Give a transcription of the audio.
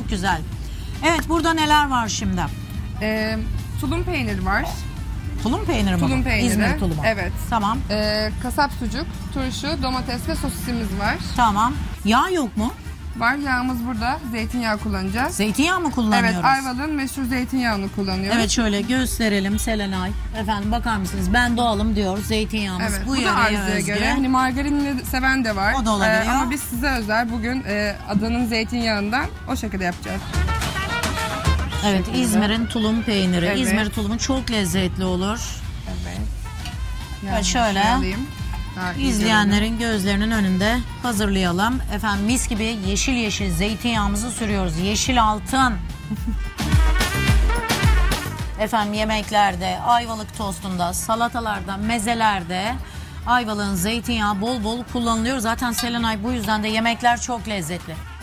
Çok güzel. Evet, burada neler var şimdi? Tulum peyniri var. Tulum peyniri mi? Tulum bu? peyniri. İzmir tulumu. Evet. Tamam. Kasap sucuk, turşu, domates ve sosisimiz var. Tamam. Yağ yok mu? Var, yağımız burada. Zeytinyağı kullanacağız. Zeytinyağı mı kullanıyoruz? Evet, Ayvalık'ın meşhur zeytinyağını kullanıyoruz. Evet, şöyle gösterelim Selenay. Efendim bakar mısınız? Ben doğalım diyor zeytinyağımız. Evet, Bu bu da yöreye arzuya özgü. göre. Hani margarinli seven de var. O da olabiliyor. Ama biz size özel bugün adanın zeytinyağından o şekilde yapacağız. Evet, İzmir'in tulum peyniri. Evet. İzmir tulumu çok lezzetli olur. Evet. Evet, şöyle izleyenlerin gözlerinin önünde hazırlayalım. Efendim mis gibi yeşil yeşil zeytinyağımızı sürüyoruz. Yeşil altın. Efendim yemeklerde, Ayvalık tostunda, salatalarda, mezelerde Ayvalık'ın zeytinyağı bol bol kullanılıyor. Zaten Selenay bu yüzden de yemekler çok lezzetli.